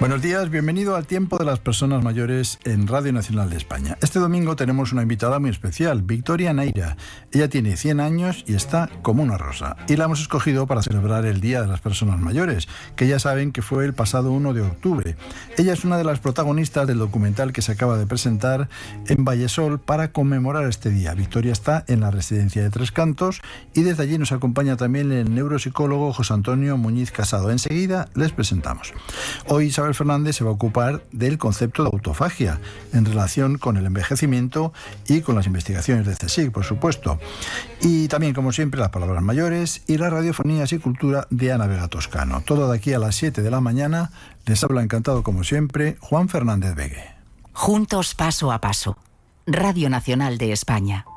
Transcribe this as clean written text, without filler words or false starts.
Buenos días, bienvenido al Tiempo de las Personas Mayores en Radio Nacional de España. Este domingo tenemos una invitada muy especial, Victoria Neira. Ella tiene 100 años y está como una rosa. Y la hemos escogido para celebrar el Día de las Personas Mayores, que ya saben que fue el pasado 1 de octubre. Ella es una de las protagonistas del documental que se acaba de presentar en Vallesol para conmemorar este día. Victoria está en la residencia de Tres Cantos y desde allí nos acompaña también el neuropsicólogo José Antonio Muñiz Casado. Enseguida les presentamos. Hoy Isabel Fernández se va a ocupar del concepto de autofagia en relación con el envejecimiento y con las investigaciones de CSIC, por supuesto. Y también, como siempre, las palabras mayores y las radiofonías y cultura de Ana Vega Toscano. Todo de aquí a las 7 de la mañana. Les habla encantado, como siempre, Juan Fernández Vegue. Juntos paso a paso. Radio Nacional de España.